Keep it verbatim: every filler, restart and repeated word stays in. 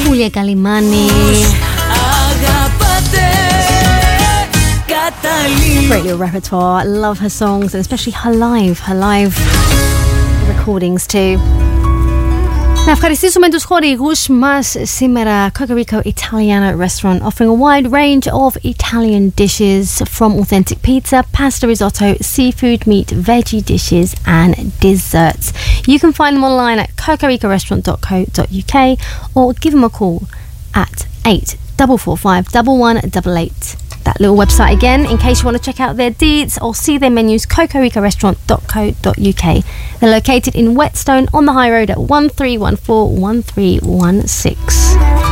Julia Galimani. Great little repertoire. I love her songs, and especially her live, her live recordings too. Να ευχαριστήσουμε τους χορηγούς μας σήμερα. Cocorico Italiano Restaurant, offering a wide range of Italian dishes from authentic pizza, pasta, risotto, seafood, meat, veggie dishes and desserts. You can find them online at cocorico restaurant dot co dot uk or give them a call at eight four four five one one eight eight. That little website again, in case you want to check out their deets or see their menus, cocorico restaurant dot co dot uk. They're located in Whetstone on the high road at one three one four one three one six.